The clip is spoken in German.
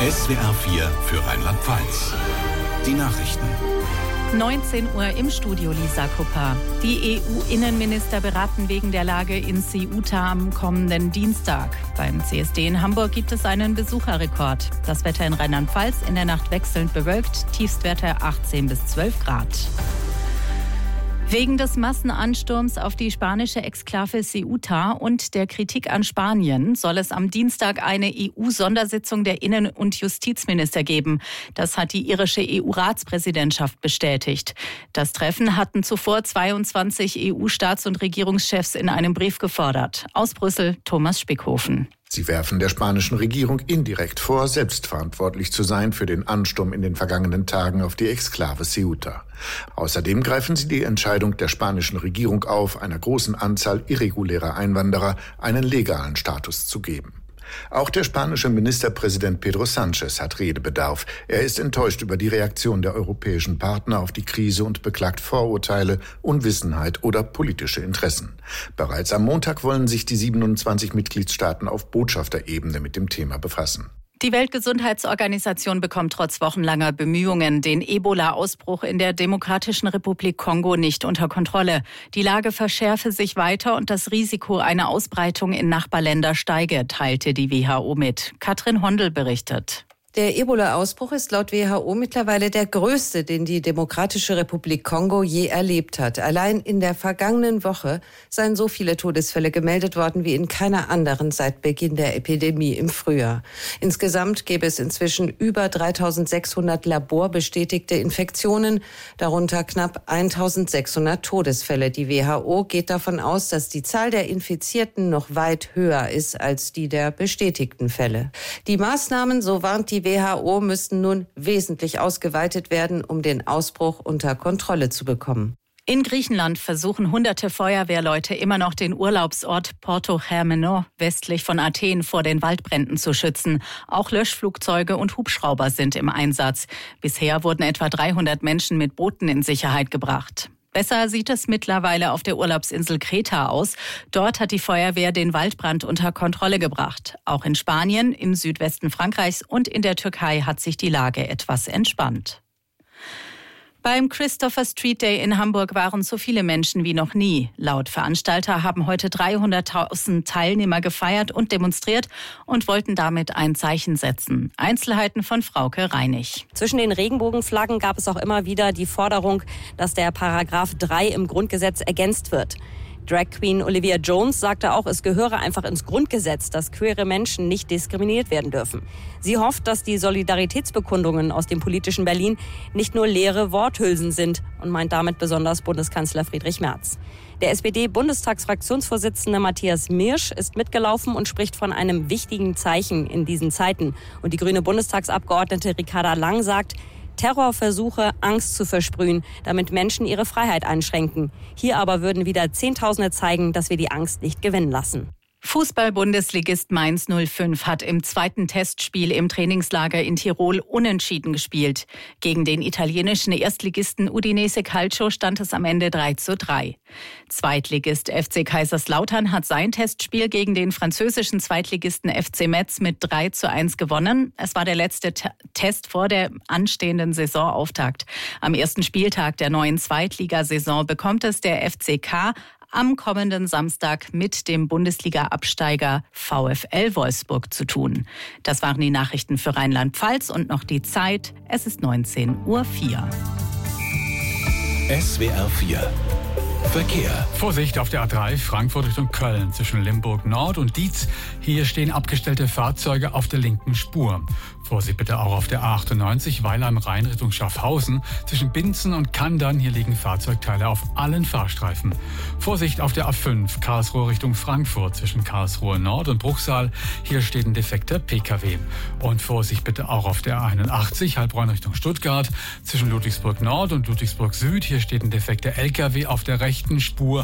SWR 4 für Rheinland-Pfalz. Die Nachrichten. 19 Uhr im Studio, Lisa Kupper. Die EU-Innenminister beraten wegen der Lage in Ceuta am kommenden Dienstag. Beim CSD in Hamburg gibt es einen Besucherrekord. Das Wetter in Rheinland-Pfalz in der Nacht wechselnd bewölkt, Tiefstwerte 18 bis 12 Grad. Wegen des Massenansturms auf die spanische Exklave Ceuta und der Kritik an Spanien soll es am Dienstag eine EU-Sondersitzung der Innen- und Justizminister geben. Das hat die irische EU-Ratspräsidentschaft bestätigt. Das Treffen hatten zuvor 22 EU-Staats- und Regierungschefs in einem Brief gefordert. Aus Brüssel, Thomas Spickhofen. Sie werfen der spanischen Regierung indirekt vor, selbstverantwortlich zu sein für den Ansturm in den vergangenen Tagen auf die Exklave Ceuta. Außerdem greifen sie die Entscheidung der spanischen Regierung auf, einer großen Anzahl irregulärer Einwanderer einen legalen Status zu geben. Auch der spanische Ministerpräsident Pedro Sánchez hat Redebedarf. Er ist enttäuscht über die Reaktion der europäischen Partner auf die Krise und beklagt Vorurteile, Unwissenheit oder politische Interessen. Bereits am Montag wollen sich die 27 Mitgliedstaaten auf Botschafterebene mit dem Thema befassen. Die Weltgesundheitsorganisation bekommt trotz wochenlanger Bemühungen den Ebola-Ausbruch in der Demokratischen Republik Kongo nicht unter Kontrolle. Die Lage verschärfe sich weiter und das Risiko einer Ausbreitung in Nachbarländer steige, teilte die WHO mit. Katrin Hondel berichtet. Der Ebola-Ausbruch ist laut WHO mittlerweile der größte, den die Demokratische Republik Kongo je erlebt hat. Allein in der vergangenen Woche seien so viele Todesfälle gemeldet worden wie in keiner anderen seit Beginn der Epidemie im Frühjahr. Insgesamt gäbe es inzwischen über 3.600 laborbestätigte Infektionen, darunter knapp 1.600 Todesfälle. Die WHO geht davon aus, dass die Zahl der Infizierten noch weit höher ist als die der bestätigten Fälle. Die Maßnahmen, so warnt die WHO, müssten nun wesentlich ausgeweitet werden, um den Ausbruch unter Kontrolle zu bekommen. In Griechenland versuchen hunderte Feuerwehrleute immer noch den Urlaubsort Porto Hermenos westlich von Athen vor den Waldbränden zu schützen. Auch Löschflugzeuge und Hubschrauber sind im Einsatz. Bisher wurden etwa 300 Menschen mit Booten in Sicherheit gebracht. Besser sieht es mittlerweile auf der Urlaubsinsel Kreta aus. Dort hat die Feuerwehr den Waldbrand unter Kontrolle gebracht. Auch in Spanien, im Südwesten Frankreichs und in der Türkei hat sich die Lage etwas entspannt. Beim Christopher Street Day in Hamburg waren so viele Menschen wie noch nie. Laut Veranstalter haben heute 300.000 Teilnehmer gefeiert und demonstriert und wollten damit ein Zeichen setzen. Einzelheiten von Frauke Reinig. Zwischen den Regenbogenflaggen gab es auch immer wieder die Forderung, dass der Paragraph 3 im Grundgesetz ergänzt wird. Drag Queen Olivia Jones sagte auch, es gehöre einfach ins Grundgesetz, dass queere Menschen nicht diskriminiert werden dürfen. Sie hofft, dass die Solidaritätsbekundungen aus dem politischen Berlin nicht nur leere Worthülsen sind und meint damit besonders Bundeskanzler Friedrich Merz. Der SPD-Bundestagsfraktionsvorsitzende Matthias Mirsch ist mitgelaufen und spricht von einem wichtigen Zeichen in diesen Zeiten. Und die grüne Bundestagsabgeordnete Ricarda Lang sagt, Terrorversuche, Angst zu versprühen, damit Menschen ihre Freiheit einschränken. Hier aber würden wieder Zehntausende zeigen, dass wir die Angst nicht gewinnen lassen. Fußball-Bundesligist Mainz 05 hat im zweiten Testspiel im Trainingslager in Tirol unentschieden gespielt. Gegen den italienischen Erstligisten Udinese Calcio stand es am Ende 3:3. Zweitligist FC Kaiserslautern hat sein Testspiel gegen den französischen Zweitligisten FC Metz mit 3:1 gewonnen. Es war der letzte Test vor der anstehenden Saisonauftakt. Am ersten Spieltag der neuen Zweitligasaison bekommt es der FCK am kommenden Samstag mit dem Bundesliga-Absteiger VfL Wolfsburg zu tun. Das waren die Nachrichten für Rheinland-Pfalz und noch die Zeit. Es ist 19:04 Uhr. SWR 4 Verkehr. Vorsicht auf der A3 Frankfurt Richtung Köln zwischen Limburg Nord und Dietz. Hier stehen abgestellte Fahrzeuge auf der linken Spur. Vorsicht bitte auch auf der A98 Weiler am Rhein Richtung Schaffhausen. Zwischen Binzen und Kandern, hier liegen Fahrzeugteile auf allen Fahrstreifen. Vorsicht auf der A5 Karlsruhe Richtung Frankfurt zwischen Karlsruhe Nord und Bruchsal. Hier steht ein defekter PKW. Und Vorsicht bitte auch auf der A81 Heilbronn Richtung Stuttgart zwischen Ludwigsburg Nord und Ludwigsburg Süd. Hier steht ein defekter LKW auf der rechten Spur.